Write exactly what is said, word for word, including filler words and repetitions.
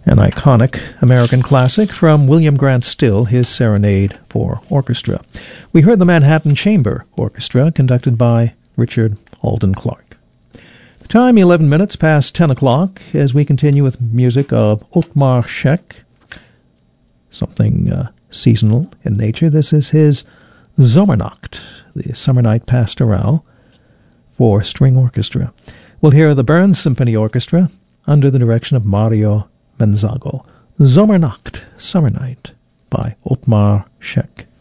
An iconic American classic from William Grant Still, his Serenade for Orchestra. We heard the Manhattan Chamber Orchestra, conducted by Richard Alden Clark. The time, eleven minutes past ten o'clock, as we continue with music of Otmar Scheck, something uh, seasonal in nature. This is his Sommernacht, the Summer Night Pastorale for string orchestra. We'll hear the Bern Symphony Orchestra under the direction of Mario Menzago. Sommernacht, Summer Night, by Otmar Scheck.